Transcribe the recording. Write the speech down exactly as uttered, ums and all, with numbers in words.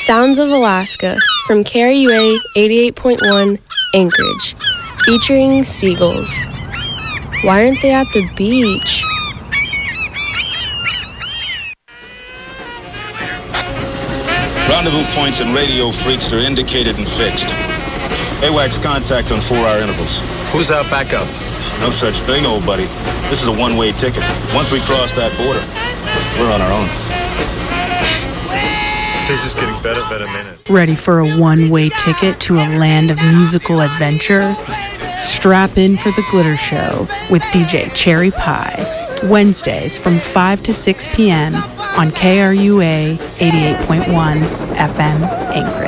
Sounds of Alaska from K R U A eighty-eight point one Anchorage, featuring seagulls. Why aren't they at the beach? Rendezvous points and radio freaks are indicated and fixed. A WACS contact on four-hour intervals. Who's our backup? No such thing, old buddy. This is a one-way ticket. Once we cross that border, we're on our own. This is getting better by the minute. Ready for a one-way ticket to a land of musical adventure? Strap in for the Glitter Show with D J Cherry Pie. Wednesdays from five to six p.m. on K R U A eighty-eight point one F M Anchorage.